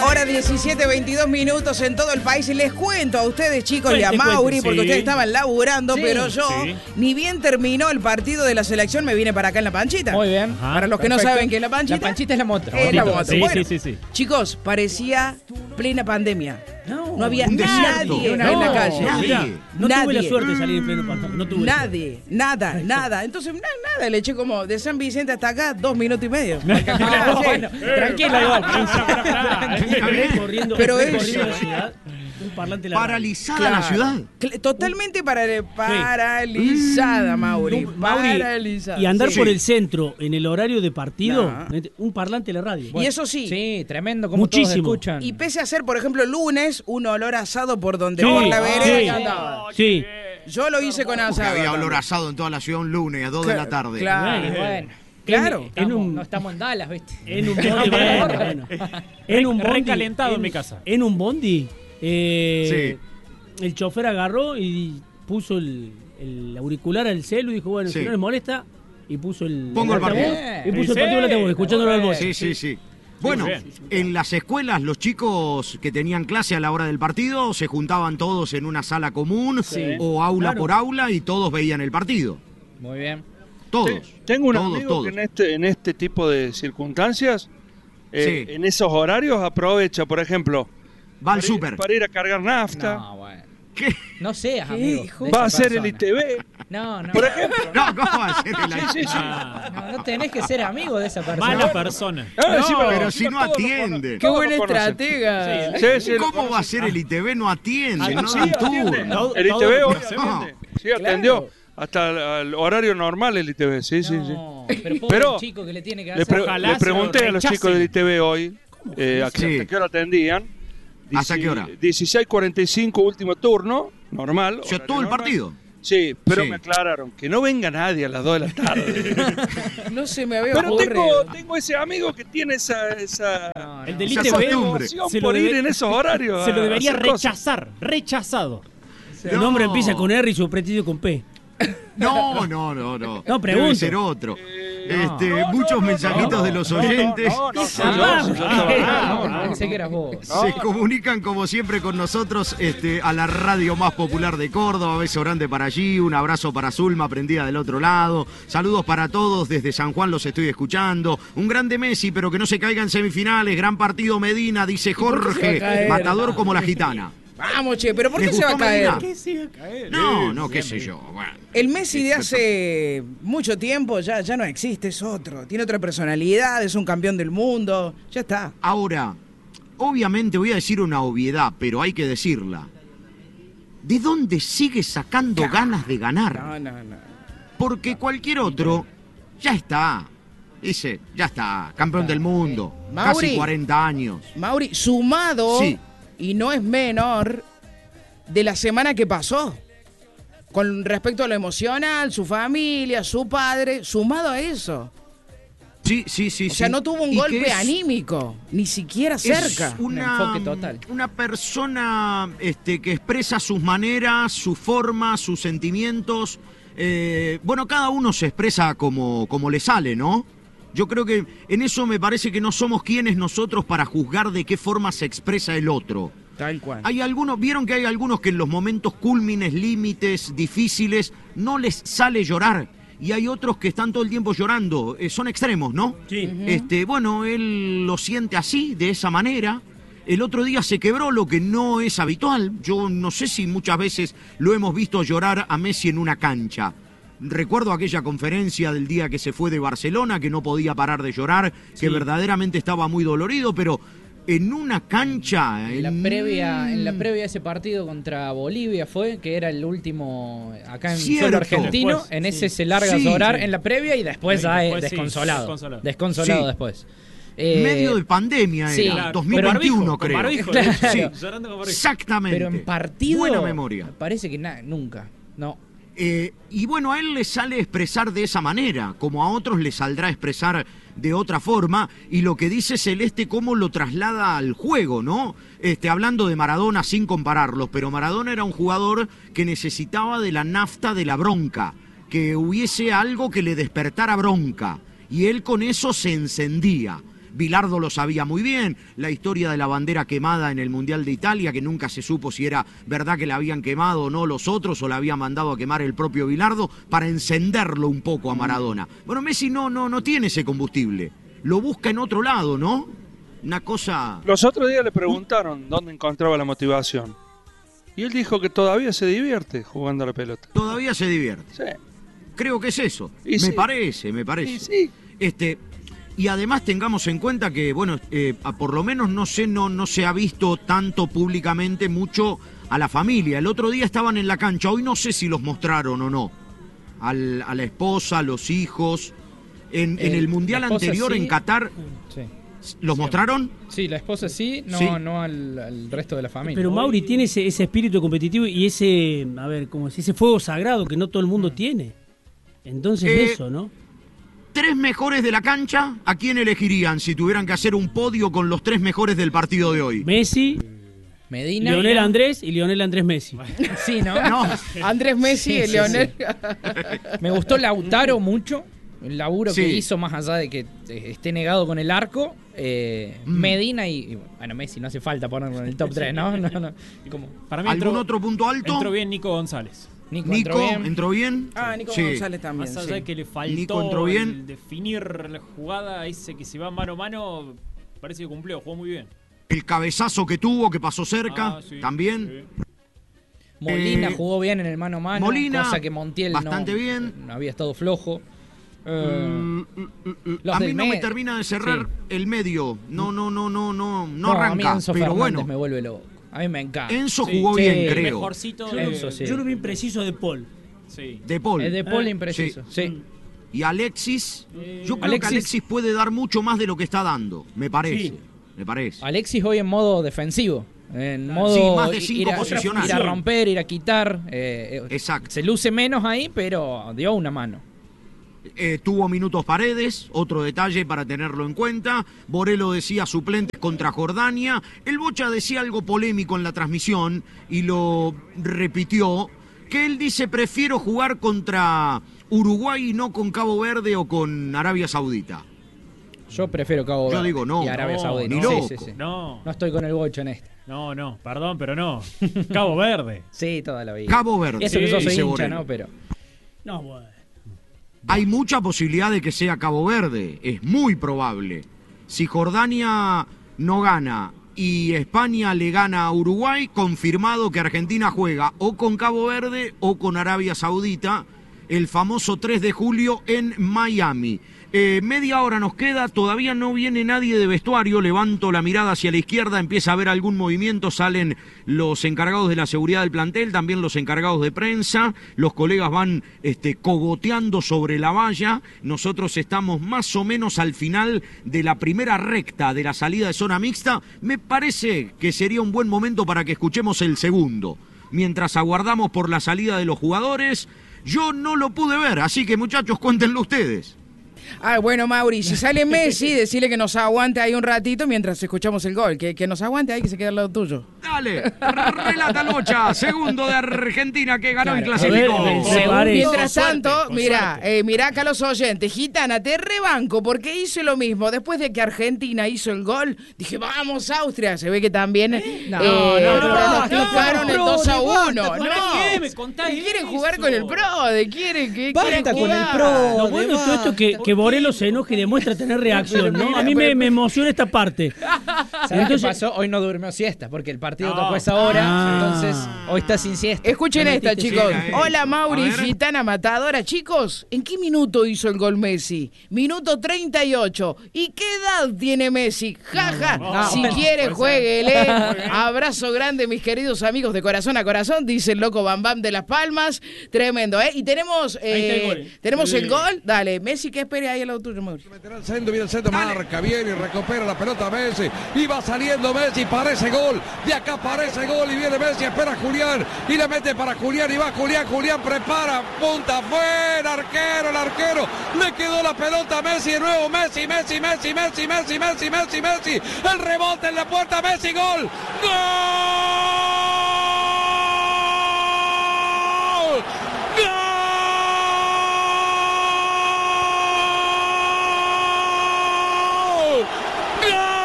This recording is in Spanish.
Hora 17, 22 minutos en todo el país. Y les cuento a ustedes, chicos, y a Mauri, porque ustedes estaban laburando, pero yo, ni bien terminó el partido de la selección, me vine para acá en La Panchita. Muy bien. Para los que no saben qué es La Panchita. La Panchita es la moto. Es la moto. Bueno, Sí. chicos, parecía plena pandemia. No había un desierto. nadie en la calle. Nadie. No tuve la suerte de salir en pleno pandemia. No tuve Nadie, nada. Entonces, nada, le eché como de San Vicente hasta acá 2 minutos y medio. Bueno, tranquila igual. corriendo, Pero corriendo eso. la ciudad. Un parlante en la Paralizada la ciudad. Totalmente paralizada, Mauri. Paralizada. Y andar Sí. por el centro en el horario de partido, No. un parlante en la radio. Y eso sí. Sí, tremendo como Muchísimo. todos escuchan. Y pese a ser, por ejemplo, lunes, un olor a asado por donde Sí, por la vereda sí. que andaba. Sí. Yo lo hice con Porque asado. había olor también. asado en toda la ciudad un lunes a 2 de la tarde. Claro. Bueno. Claro. No estamos en Dallas, ¿viste? En un bondi, bueno. En un bondi. Recalentado en mi casa. En un bondi, Sí. el chofer agarró y puso el auricular al celu y dijo, bueno, Sí. si no les molesta, y puso el Pongo el altavoz, partido. y puso el partido en el altavoz, escuchándolo al voz. Sí. Bueno, en las escuelas los chicos que tenían clase a la hora del partido se juntaban todos en una sala común o aula por aula y todos veían el partido. Muy bien. Todos. Tengo un todos, amigo todos. que en este tipo de circunstancias, Sí. en esos horarios aprovecha, por ejemplo, Va al para ir- súper. para ir a cargar nafta, No, bueno. ¿Qué? No seas, ¿Qué amigo. hijo? de va a esa hacer el persona. ITV, No. por ejemplo. No, ¿cómo va a ser el Sí. No tenés que ser amigo de esa persona. Mala persona. Sí, pero si no todos lo atiende. Qué todos buena lo conocen. estratega. Sí, lo ¿Cómo conocen. va a ser el ITV? No atiende, no Sí, dan atiende. turno. El ITV hoy No. atiende. Sí, atendió. Hasta el horario normal el ITV, sí. No, pero pobre Pero chico que le tiene que Le, hacer. Ojalá le pregunté se lo a los rechacen. chicos del ITV hoy hasta Sí. qué hora atendían. ¿Hasta qué hora? 16:45 último turno, normal. O sea, horario todo el normal. partido. Sí, pero Sí. me aclararon que no venga nadie a las 2 de la tarde. No se me había Pero ocurrido. tengo ese amigo que tiene esa El del Esa ITV costumbre. se lo por ir debe- en esos horarios. se lo a debería hacer cosas. rechazar, rechazado. No. El nombre empieza con R y su apellido con P. No. No, Debe pregunto. ser otro. Muchos mensajitos de los oyentes No, soy yo estaba- No, pensé que eras vos. se comunican como siempre con nosotros a la radio más popular de Córdoba. Beso grande para allí, un abrazo para Zulma, prendida del otro lado. Saludos para todos, desde San Juan los estoy escuchando. Un grande Messi, pero que no se caiga en semifinales. Gran partido Medina, dice por qué se va a Jorge. caer? Matador como la gitana. Vamos, che, pero ¿por qué ¿Les se va a gustó caer? Medina? No, qué sé yo. Bueno. El Messi de hace mucho tiempo ya no existe, es otro. Tiene otra personalidad, es un campeón del mundo. Ya está. Ahora, obviamente voy a decir una obviedad, pero hay que decirla. ¿De dónde sigue sacando ganas de ganar? No. Porque cualquier otro ya está. Dice, ya está, campeón del mundo. Mauri. Casi 40 años. Mauri, sumado, Sí. y no es menor, de la semana que pasó. Con respecto a lo emocional, su familia, su padre, sumado a eso. Sí. O sea, no tuvo un Y que golpe es- anímico, ni siquiera es cerca. Un enfoque total. Una persona que expresa sus maneras, sus formas, sus sentimientos. Bueno, cada uno se expresa como le sale, ¿no? Yo creo que en eso me parece que no somos quienes nosotros para juzgar de qué forma se expresa el otro. Tal cual. Hay algunos, vieron que hay algunos que en los momentos cúlmines, límites, difíciles, no les sale llorar. Y hay otros que están todo el tiempo llorando. Son extremos, ¿no? Sí. Bueno, él lo siente así, de esa manera. El otro día se quebró, lo que no es habitual. Yo no sé si muchas veces lo hemos visto llorar a Messi en una cancha. Recuerdo aquella conferencia del día que se fue de Barcelona, que no podía parar de llorar, que verdaderamente estaba muy dolorido, pero en una cancha... En la previa a ese partido contra Bolivia fue, que era el último acá en Cierto. suelo argentino. Después, en ese sí. se larga Sí, a llorar sí. en la previa y después ya Después, sí, desconsolado. desconsolado. Sí. Después. Medio de pandemia sí, era, claro. 2021 Con creo. barbijo, Claro. sí, Sí. llorando con barbijo. Exactamente. Pero en partido. Buena memoria. Parece que nunca. No. Y bueno, a él le sale expresar de esa manera, como a otros le saldrá expresar de otra forma, y lo que dice Celeste, cómo lo traslada al juego, ¿no? Hablando de Maradona sin compararlos, pero Maradona era un jugador que necesitaba de la nafta de la bronca, que hubiese algo que le despertara bronca, y él con eso se encendía. Bilardo lo sabía muy bien, la historia de la bandera quemada en el Mundial de Italia, que nunca se supo si era verdad que la habían quemado o no los otros, o la había mandado a quemar el propio Bilardo, para encenderlo un poco a Maradona. Bueno, Messi no tiene ese combustible, lo busca en otro lado, ¿no? Una cosa... Los otros días le preguntaron dónde encontraba la motivación. Y él dijo que todavía se divierte jugando a la pelota. Todavía se divierte. Sí. Creo que es eso. Y me parece. Y sí. Y además tengamos en cuenta que, bueno, por lo menos no se ha visto tanto públicamente mucho a la familia. El otro día estaban en la cancha, hoy no sé si los mostraron o no. A la esposa, a los hijos. En el Mundial anterior, sí. En Qatar... Sí. ¿Los mostraron? Sí, la esposa sí, no al resto de la familia. Pero Mauri tiene ese espíritu competitivo y ese fuego sagrado que no todo el mundo tiene. Entonces eso, ¿no? 3 mejores de la cancha, ¿a quién elegirían si tuvieran que hacer un podio con los 3 mejores del partido de hoy? Messi, Medina, Lionel Andrés y Lionel Andrés Messi. Sí, ¿no? Andrés Messi y Lionel. Sí. Me gustó Lautaro mucho. El laburo que hizo, más allá de que esté negado con el arco, Medina y bueno, Messi no hace falta ponerlo en el top 3, ¿no? Como, para mí ¿algún otro punto alto? Entró bien Nico González. Nico entró bien. Nico González también. Más allá de que le faltó Nico entró bien. Definir la jugada, ese que se va mano a mano, parece que cumplió, jugó muy bien. El cabezazo que tuvo, que pasó cerca, también. Sí. Molina jugó bien en el mano a mano, Molina, cosa que Montiel bastante bien. No había estado flojo. A mí no me termina de cerrar el medio. No arranca. A mí Enzo pero Fernández bueno, me vuelve loco. A mí me encanta. Enzo jugó bien, creo. Mejorcito Yo lo vi impreciso de Paul. Sí. De Paul. Es de Paul impreciso. Sí. Y Alexis, yo creo que Alexis puede dar mucho más de lo que está dando, me parece. Sí. Me parece. Alexis hoy en modo defensivo. En modo más de 5 posicionales. Ir a romper, ir a quitar. Exacto. Se luce menos ahí, pero dio una mano. Tuvo minutos Paredes, otro detalle para tenerlo en cuenta. Borelo decía suplentes contra Jordania. El Bocha decía algo polémico en la transmisión y lo repitió, que él dice prefiero jugar contra Uruguay y no con Cabo Verde o con Arabia Saudita. Yo prefiero Cabo Verde. Yo digo no. Y Arabia Saudita. Ni loco. Sí. No estoy con el Bocha en esta. No, perdón, pero no. Cabo Verde. Sí, toda la vida. Cabo Verde. Eso que yo soy hincha, Borelo. ¿no? Pero... No, bueno. Hay mucha posibilidad de que sea Cabo Verde, es muy probable. Si Jordania no gana y España le gana a Uruguay, confirmado que Argentina juega o con Cabo Verde o con Arabia Saudita, el famoso 3 de julio en Miami. Media hora nos queda, todavía no viene nadie de vestuario, levanto la mirada hacia la izquierda, empieza a haber algún movimiento, salen los encargados de la seguridad del plantel, también los encargados de prensa, los colegas van cogoteando sobre la valla, nosotros estamos más o menos al final de la primera recta de la salida de zona mixta, me parece que sería un buen momento para que escuchemos el segundo, mientras aguardamos por la salida de los jugadores. Yo no lo pude ver, así que muchachos, cuéntenlo ustedes. Bueno, Mauri, si sale Messi, decirle que nos aguante ahí un ratito mientras escuchamos el gol. Que nos aguante ahí, que se quede al lado tuyo. Dale, relata Locha, segundo de Argentina que ganó y clasificó. Mientras tanto, mirá acá los oyentes. Gitana, te rebanco porque hice lo mismo. Después de que Argentina hizo el gol, dije, vamos Austria. Se ve que también pronosticaron el 2-1. No, quieren jugar con el PRO, quieren Basta con el PRO. Lo bueno de todo esto es que Borelo se enoja y demuestra tener reacción, ¿no? A mí me emociona esta parte. ¿Sabes qué pasó? Hoy no durmió siesta porque el partido tocó esa hora, entonces hoy está sin siesta. Escuchen esta, chicos. Hola, Mauri, Gitana Matadora. Chicos, ¿en qué minuto hizo el gol Messi? Minuto 38. ¿Y qué edad tiene Messi? Jaja, si quiere, jueguele. Abrazo grande, mis queridos amigos de corazón a corazón, dice el loco Bam Bam de Las Palmas. Tremendo, ¿eh? Y tenemos el gol. Dale, Messi, que espere ahí al lado tuyo, Mauri. Meterá el centro, viene el centro, marca bien y recupera la pelota Messi. Y va saliendo Messi, parece gol. De acá parece gol y viene Messi, espera a Julián. Y le mete para Julián y va Julián prepara, punta afuera, el arquero. Le quedó la pelota a Messi de nuevo, Messi. El rebote en la puerta, Messi, gol. ¡Gol!